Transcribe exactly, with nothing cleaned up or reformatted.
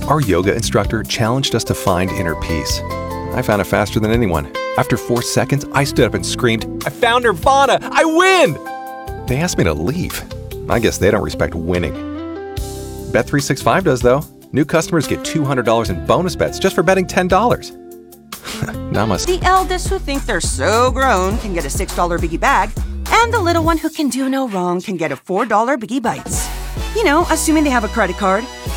Our yoga instructor challenged us to find inner peace. I found it faster than anyone. After four seconds, I stood up and screamed, "I found Nirvana! I win!" They asked me to leave. I guess they don't respect winning. Bet three sixty-five does, though. New customers get two hundred dollars in bonus bets just for betting ten dollars. Namaste. The eldest who think they're so grown can get a six dollar Biggie Bag, and the little one who can do no wrong can get a four dollar Biggie Bites. You know, assuming they have a credit card.